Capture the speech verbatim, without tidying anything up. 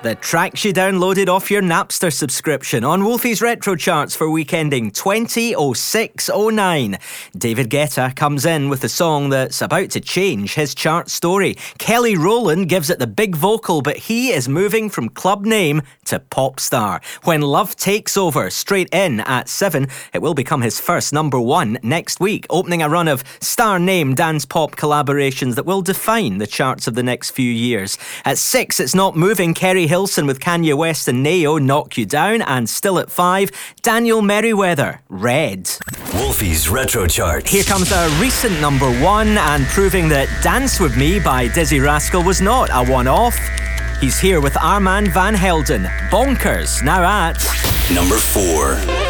The tracks you downloaded off your Napster subscription on Wolfie's Retro Charts for week ending twenty oh six oh nine. David Guetta comes in with a song that's about to change his chart story. Kelly Rowland gives it the big vocal, but he is moving from club name to pop star. When Love Takes Over, straight in at seven, it will become his first number one next week, opening a run of star name dance pop collaborations that will define the charts of the next few years. At six, it's not moving. Kerry Hilson with Kanye West and Neo, Knock You Down. And still at five, Daniel Merriweather, Red. Wolfie's Retro Charts. Here comes a recent number one, and proving that Dance With Me by Dizzy Rascal was not a one-off. He's here with Armand Van Helden, Bonkers, now at number four.